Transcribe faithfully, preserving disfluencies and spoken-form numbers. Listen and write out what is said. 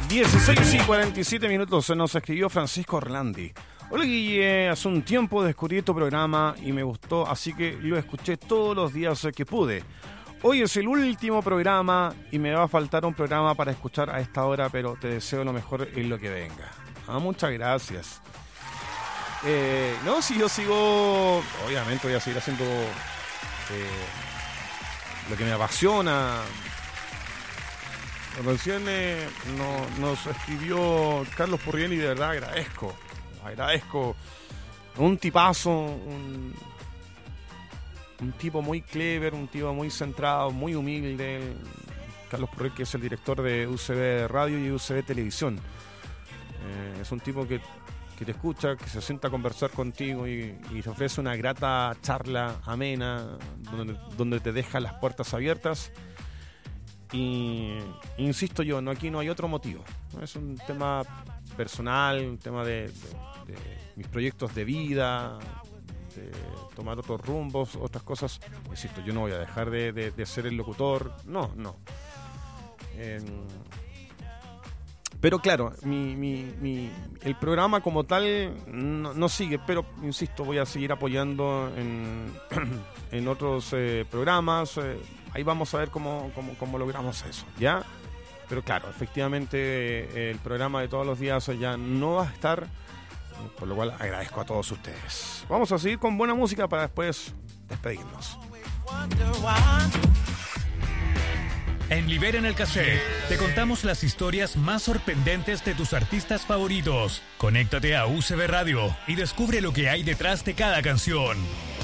dieciséis y cuarenta y siete minutos se nos escribió Francisco Orlandi. Hola Guille, hace un tiempo descubrí tu programa y me gustó, así que lo escuché todos los días que pude. Hoy es el último programa y me va a faltar un programa para escuchar a esta hora, pero te deseo lo mejor en lo que venga. Ah, muchas gracias. Eh, no, si yo sigo, obviamente voy a seguir haciendo eh, lo que me apasiona. Recién eh, no, nos escribió Carlos Purriel y de verdad agradezco, agradezco. Un tipazo, un, un tipo muy clever, un tipo muy centrado, muy humilde. Carlos Purriel, que es el director de U C B Radio y U C B Televisión. Eh, es un tipo que, que te escucha, que se sienta a conversar contigo y, y te ofrece una grata charla amena, donde, donde te deja las puertas abiertas. Y insisto yo, no, aquí no hay otro motivo, ¿no? Es un tema personal, un tema de, de, de mis proyectos de vida, de tomar otros rumbos, otras cosas. Insisto, yo no voy a dejar de, de, de ser el locutor, no, no. Eh, pero claro, mi, mi, mi, el programa como tal no, no sigue, pero insisto, voy a seguir apoyando en, en otros eh, programas. Eh, ahí vamos a ver cómo, cómo, cómo logramos eso, ¿ya? Pero claro, efectivamente eh, el programa de todos los días ya no va a estar, por lo cual agradezco a todos ustedes. Vamos a seguir con buena música para después despedirnos. En Libera en el Cassette te contamos las historias más sorprendentes de tus artistas favoritos. Conéctate a U C B Radio y descubre lo que hay detrás de cada canción.